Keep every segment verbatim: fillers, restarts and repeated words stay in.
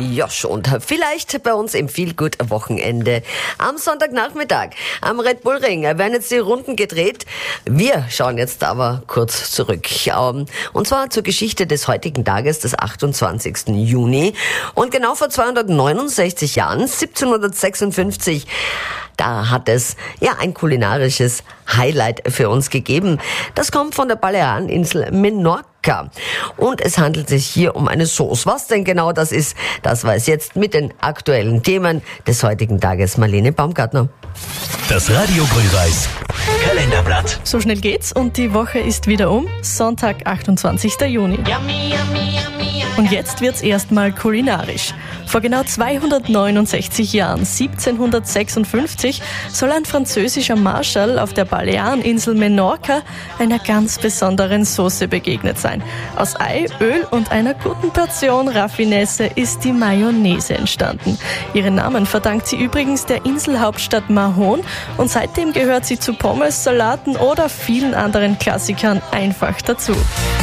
Josh und vielleicht bei uns im Feel-Good-Wochenende am Sonntagnachmittag am Red Bull Ring werden jetzt die Runden gedreht. Wir schauen jetzt aber kurz zurück. Und zwar zur Geschichte des heutigen Tages, des achtundzwanzigsten Juni. Und genau vor zweihundertneunundsechzig Jahren, siebzehnhundertsechsundfünfzig, da hat es ja ein kulinarisches Highlight für uns gegeben. Das kommt von der Baleareninsel Menorca. Und es handelt sich hier um eine Sauce. Was denn genau das ist, das weiß jetzt mit den aktuellen Themen des heutigen Tages Marlene Baumgartner. Das Radio Grün-Weiß Kalenderblatt. So schnell geht's und die Woche ist wieder um. Sonntag, achtundzwanzigster Juni. Und jetzt wird's erstmal kulinarisch. Vor genau zweihundertneunundsechzig Jahren, siebzehnhundertsechsundfünfzig, soll ein französischer Marschall auf der Baleareninsel Menorca einer ganz besonderen Soße begegnet sein. Aus Ei, Öl und einer guten Portion Raffinesse ist die Mayonnaise entstanden. Ihren Namen verdankt sie übrigens der Inselhauptstadt Mahon und seitdem gehört sie zu Pommes, Salaten oder vielen anderen Klassikern einfach dazu.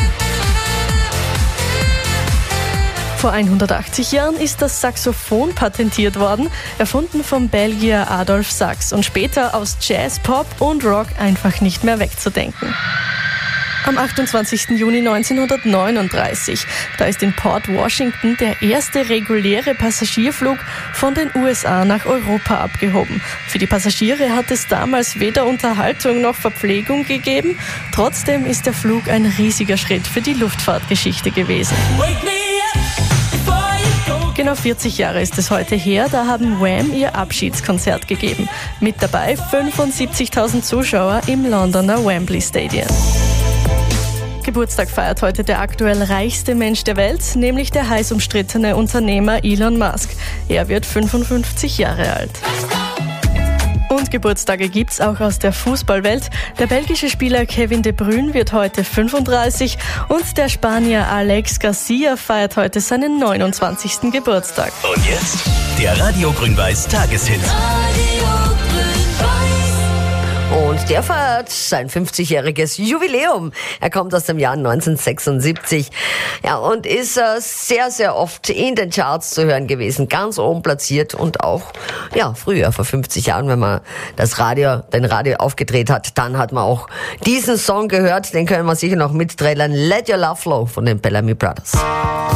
Vor hundertachtzig Jahren ist das Saxophon patentiert worden, erfunden vom Belgier Adolphe Sax und später aus Jazz, Pop und Rock einfach nicht mehr wegzudenken. Am achtundzwanzigsten Juni neunzehnhundertneununddreißig, da ist in Port Washington der erste reguläre Passagierflug von den U S A nach Europa abgehoben. Für die Passagiere hat es damals weder Unterhaltung noch Verpflegung gegeben. Trotzdem ist der Flug ein riesiger Schritt für die Luftfahrtgeschichte gewesen. Genau vierzig Jahre ist es heute her, da haben Wham ihr Abschiedskonzert gegeben. Mit dabei fünfundsiebzigtausend Zuschauer im Londoner Wembley Stadium. Geburtstag feiert heute der aktuell reichste Mensch der Welt, nämlich der heiß umstrittene Unternehmer Elon Musk. Er wird fünfundfünfzig Jahre alt. Und Geburtstage gibt's auch aus der Fußballwelt. Der belgische Spieler Kevin De Bruyne wird heute fünfunddreißig und der Spanier Alex Garcia feiert heute seinen neunundzwanzigsten Geburtstag. Und jetzt der Radio Grün-Weiß Tageshit. Und der feiert sein fünfzigjähriges Jubiläum. Er kommt aus dem Jahr neunzehnhundertsechsundsiebzig. Ja, und ist äh, sehr, sehr oft in den Charts zu hören gewesen. Ganz oben platziert und auch, ja, früher, vor fünfzig Jahren, wenn man das Radio, den Radio aufgedreht hat, dann hat man auch diesen Song gehört. Den können wir sicher noch mitträllern. Let Your Love Flow von den Bellamy Brothers.